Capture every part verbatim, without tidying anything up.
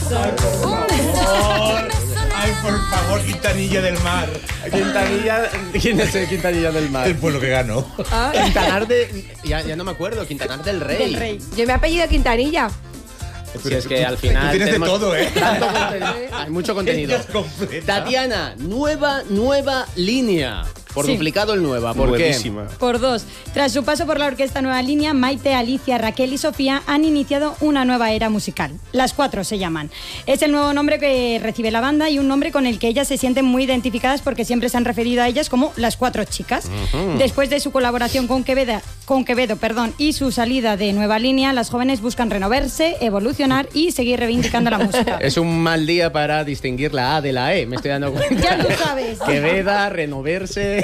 Ay, por favor, Quintanilla del Mar. Quintanilla, ¿quién es el Quintanilla del Mar? El pueblo que ganó. Ah. Quintanar de, ya, ya no me acuerdo, Quintanar del Rey. Del Rey. Yo me he apellido Quintanilla. Si es que al final Tú tienes de tenemos todo, ¿eh? tanto contenido. Hay mucho contenido. Ella es completa. Tatiana, nueva, nueva línea. Por Sí. duplicado el nueva. ¿Por Nuevísima. Por dos. Tras su paso por la orquesta Nueva Línea, Maite, Alicia, Raquel y Sofía han iniciado una nueva era musical. Las Cuatro se llaman. Es el nuevo nombre que recibe la banda y un nombre con el que ellas se sienten muy identificadas porque siempre se han referido a ellas como las Cuatro Chicas. Uh-huh. Después de su colaboración con Quevedo, con Quevedo perdón, y su salida de Nueva Línea, las jóvenes buscan renovarse, evolucionar y seguir reivindicando la música. Es un mal día para distinguir la A de la E, me estoy dando cuenta. Ya tú sabes. Queveda, renoverse.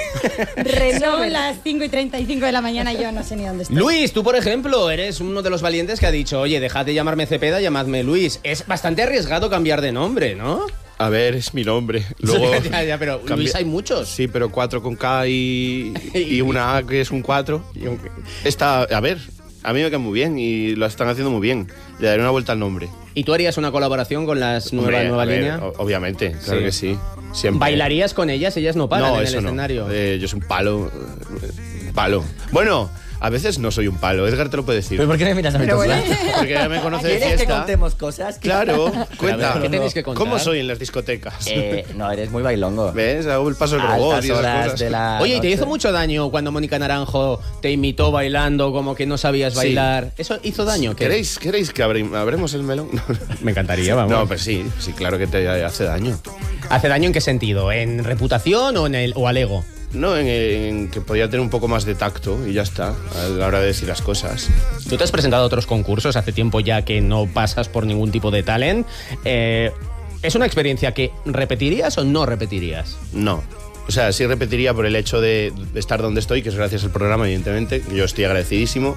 Son las cinco y treinta y cinco de la mañana y yo no sé ni dónde estoy. Luis, tú por ejemplo, eres uno de los valientes que ha dicho, oye, dejad de llamarme Cepeda, llamadme Luis. Es bastante arriesgado cambiar de nombre, ¿no? A ver, es mi nombre. Luego, ya, ya, pero cambia- Luis hay muchos. Sí, pero cuatro con K y, y una A que es un cuatro. Está, a ver, a mí me queda muy bien y lo están haciendo muy bien. Le daré una vuelta al nombre. ¿Y tú harías una colaboración con las nueva, Hombre, nueva a ver, línea? o- Obviamente, claro Sí. que sí. Siempre. ¿Bailarías con ellas? Ellas no paran No, en eso el no. escenario. Eh, yo soy un palo. eh, Un palo. Bueno, a veces no soy un palo. Edgar te lo puede decir. ¿Pero por qué me miras a mí? Pero bueno. Porque ya me conoce de ¿Quieres que fiesta. contemos cosas? Claro, cuenta. ¿Qué tenéis que contar? ¿Cómo soy en las discotecas? Eh, no, eres muy bailongo. ¿Ves? Hago el paso del A robot altas y esas horas cosas. de la Oye, ¿y te noche. hizo mucho daño cuando Mónica Naranjo te imitó bailando como que no sabías Sí. bailar? ¿Eso hizo daño? ¿Qué? ¿Queréis, ¿Queréis que abrim- abremos el melón? Me encantaría, vamos. No, pues sí, sí, claro que te hace daño. ¿Hace daño en qué sentido? ¿En reputación o en el o al ego? No, en, en que podía tener un poco más de tacto y ya está, a la hora de decir las cosas. Tú te has presentado a otros concursos hace tiempo ya que no pasas por ningún tipo de talent. Eh, ¿Es una experiencia que repetirías o no repetirías? No. O sea, sí repetiría por el hecho de estar donde estoy, que es gracias al programa, evidentemente. Yo estoy agradecidísimo.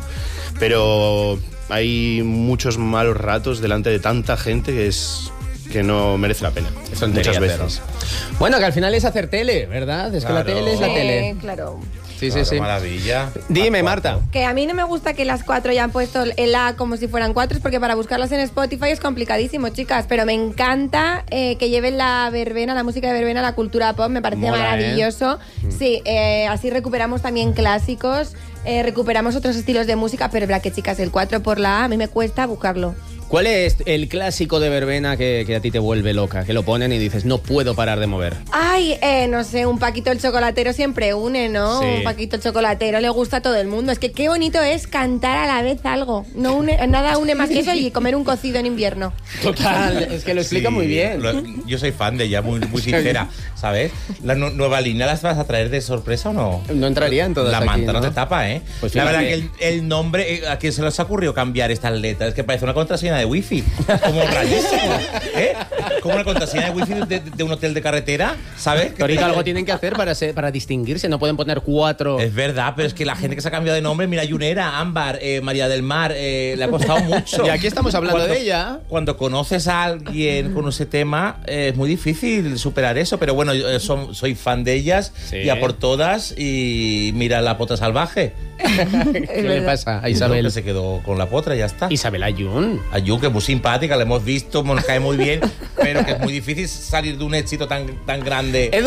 Pero hay muchos malos ratos delante de tanta gente que es que no merece la pena. Eso Muchas veces. Bueno, que al final es hacer tele, ¿verdad? Es Claro. que la tele es la Eh, tele. claro. Sí, Claro, sí, sí. maravilla. Dime, Las Marta. Cuatro. Que a mí no me gusta que las cuatro ya han puesto el A como si fueran cuatro, porque para buscarlas en Spotify es complicadísimo, chicas. Pero me encanta eh, que lleven la verbena, la música de verbena, la cultura pop, me parece Mola, maravilloso. Sí, eh, así recuperamos también clásicos, eh, recuperamos otros estilos de música, pero es verdad que, chicas, el cuatro por la A a mí me cuesta buscarlo. ¿Cuál es el clásico de verbena que, que a ti te vuelve loca? Que lo ponen y dices, no puedo parar de mover. Ay, eh, no sé, un Paquito el Chocolatero siempre une, ¿no? Sí. Un Paquito el Chocolatero le gusta a todo el mundo. Es que qué bonito es cantar a la vez algo. No une, nada une más que eso y comer un cocido en invierno. Total, es que lo explica Sí, muy bien. lo- yo soy fan de ella, muy, muy sincera, ¿sabes? ¿La nu- nueva línea las vas a traer de sorpresa o no? No entraría en todas La aquí, manta no ¿no? te tapa, ¿eh? Pues la verdad fíjate. que el, el nombre, eh, ¿a quién se les ha ocurrido cambiar estas letras? Es que parece una contraseña de wifi. Como rarísimo, ¿eh? Como una contraseña de wifi de, de un hotel de carretera, ¿sabes? Que ahorita algo tienen que hacer para, ser- para distinguirse, no pueden poner cuatro. Es verdad, pero es que la gente que se ha cambiado de nombre, mira, Yunera, Ámbar, eh, María del Mar, eh, le ha costado mucho. Y aquí estamos hablando Cuando- de ella. Cuando conoces a alguien con ese tema, eh, es muy difícil superar eso, pero bueno, yo eh, son- soy fan de ellas, Sí. y a por todas, y mira la potra salvaje. ¿Qué le pasa a Que Isabel? se quedó con la potra y ya está. Isabel Ayun. Ayu, que es muy simpática, la hemos visto, nos cae muy bien, pero que es muy difícil salir de un éxito tan, tan grande.